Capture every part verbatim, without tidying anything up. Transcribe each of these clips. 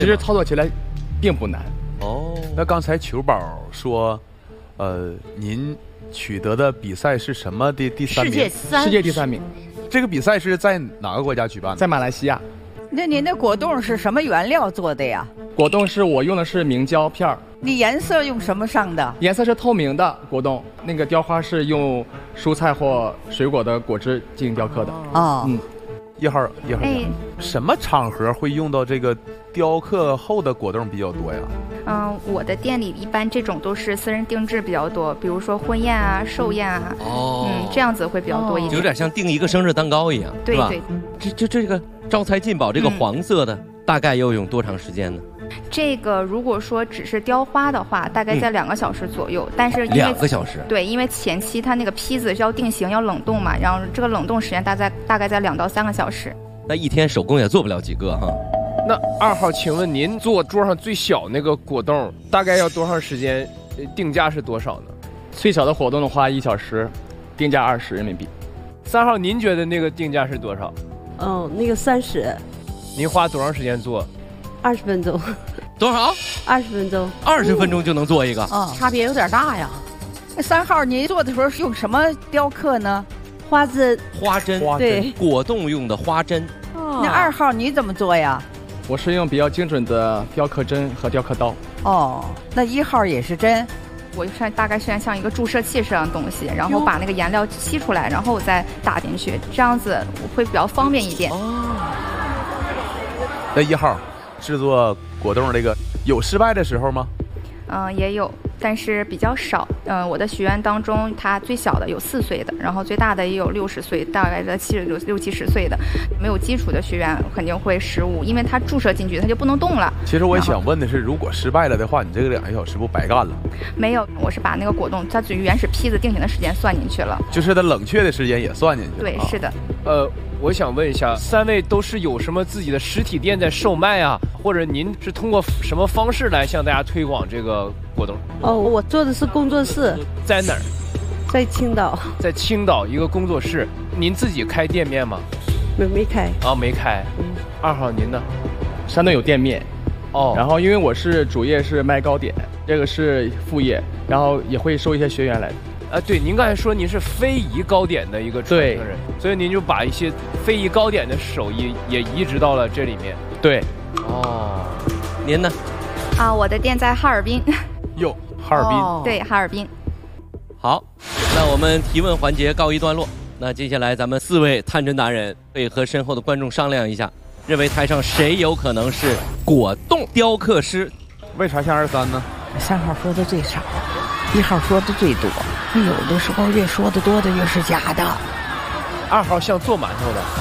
其实操作起来并不难。 哦， 那刚才球宝说，呃，您取得的比赛是什么的第三名？ 世界三， 世界第三名。 这个比赛是在哪个国家举办的？ 在马来西亚。 那您的果冻是什么原料做的呀？ 果冻是我用的是明胶片儿。 你颜色用什么上的？ 颜色是透明的果冻，那个雕花是用蔬菜或水果的果汁进行雕刻的。 哦， 嗯， 一号一号， 哎， 什么场合会用到这个雕刻后的果冻比较多呀？ 嗯，我的店里一般这种都是私人定制比较多，比如说婚宴啊、寿宴啊， 哦， 嗯，这样子会比较多一点， 有点像订一个生日蛋糕一样， 对是吧？ 对。 这这这个招财进宝这个黄色的，嗯、大概要用多长时间呢？ 这个如果说只是雕花的话，大概在两个小时左右。嗯、但是因为两个小时， 对，因为前期它那个坯子是要定型、要冷冻嘛，然后这个冷冻时间大概大概在两到三个小时。 那一天手工也做不了几个哈。 那二号，请问您做桌上最小那个果冻大概要多长时间？定价是多少呢？ 最小的果冻的话，一小时，定价二十人民币。 三号，您觉得那个定价是多少？ 哦，那个三十。 您花多长时间做？ 二十分钟。 多少？ 二十分钟。 二十分钟就能做一个？ 哦， 差别有点大呀。 那三号，您做的时候是用什么雕刻呢？ 花针。 花针。 花针。对， 果冻用的花针。 哦、那二号你怎么做呀？ 我是用比较精准的雕刻针和雕刻刀。 哦，那一号也是针。 我是大概是像一个注射器这样的东西，然后把那个颜料吸出来，然后再打进去，这样子会比较方便一点。 哦。那一号制作果冻这个有失败的时候吗？ 嗯、呃，也有，但是比较少。嗯、呃，我的学员当中，他最小的有四岁的，然后最大的也有六十岁，大概在七十六六七十岁的。没有基础的学员肯定会失误，因为他注射进去，他就不能动了。 其实我想问的是，如果失败了的话，你这个两个小时不白干了？ 没有，我是把那个果冻它最原始坯子定型的时间算进去了， 就是它冷却的时间也算进去了。 对， 啊、 是的。 呃，我想问一下，三位都是有什么自己的实体店在售卖啊？或者您是通过什么方式来向大家推广这个果冻？ 哦，我做的是工作室。 在哪儿？ 在青岛。 在青岛一个工作室。您自己开店面吗？ 没没开。 啊，没开。 嗯。 二号您呢？ 山东有店面。 哦。 然后因为我是主业是卖糕点，这个是副业，然后也会收一些学员来的。 啊，对，您刚才说您是非遗糕点的一个传承人，所以您就把一些非遗糕点的手艺也移植到了这里面。 对。 哦。 您呢？ 啊，我的店在哈尔滨。 哟，哈尔滨。 哦、对，哈尔滨。 好，那我们提问环节告一段落。那接下来咱们四位探针达人可以和身后的观众商量一下，认为台上谁有可能是果冻雕刻师？ 为啥像二三呢？ 三号说的最少，一号说的最多。有的时候越说的多的越是假的。 二号像做馒头的。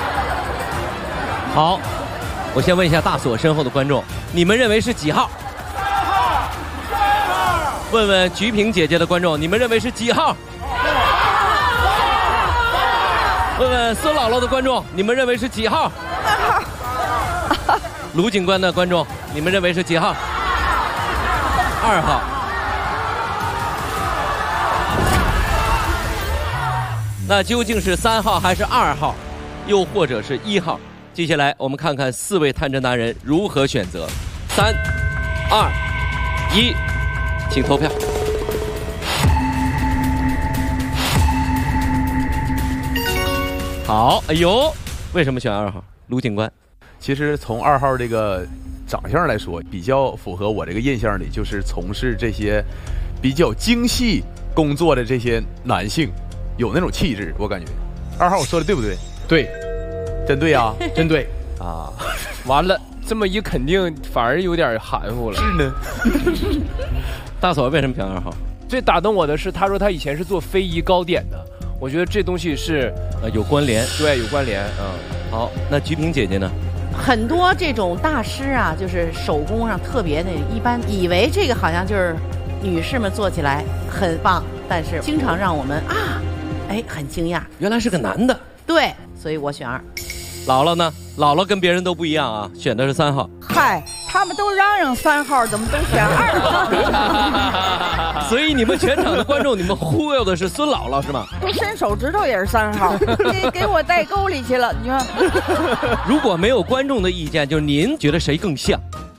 好，我先问一下大锁身后的观众，你们认为是几号？ 三号。三号。 问问菊萍姐姐的观众，你们认为是几号？问问孙姥姥的观众，你们认为是几号？ 二号。卢警官的观众，你们认为是几号？二号。那究竟是三号还是二号，又或者是一号？接下来我们看看四位探针达人如何选择。三、二、一，请投票。好，哎呦，为什么选二号？卢警官， 其实从二号这个长相来说，比较符合我这个印象里，就是从事这些比较精细工作的这些男性。有那种气质，我感觉。二号我说的对不对？ 对， 真对啊， 真对啊！ 完了，这么一肯定，反而有点含糊了。 是呢。 大嫂为什么选二号？ 最打动我的是，他说他以前是做非遗糕点的，我觉得这东西是呃有关联， 对，有关联。嗯， 好，那菊萍姐姐呢？ 很多这种大师啊，就是手工上特别的，一般以为这个好像就是女士们做起来很棒，但是经常让我们啊。哎，很惊讶， 原来是个男的。 对，所以我选二。 姥姥呢？姥姥跟别人都不一样啊，选的是三号。 嗨，他们都嚷嚷三号，怎么都选二号？ 所以你们全场的观众，你们忽悠的是孙姥姥是吗？ 都伸手指头也是三号，给给我带沟里去了。你说， 如果没有观众的意见，就是您觉得谁更像？